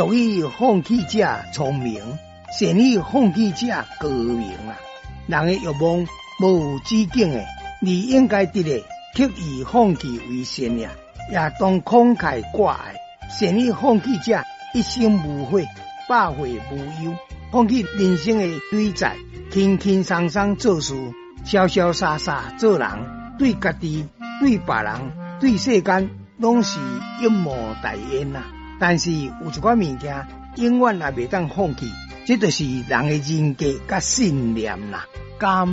俗语放弃者聪明，善于放弃者高明啊！人的欲望无止境的，你应该得的刻意放弃为先呀，也当慷慨挂碍。善于放弃者一生无悔，百岁无忧，放弃人生的对债，轻轻松松做事，潇潇洒洒做人，对家己、对别人、对世间，拢是一模大焉呐。但是有一款物件，永远也袂当放弃，这就是人的人格甲信念啦。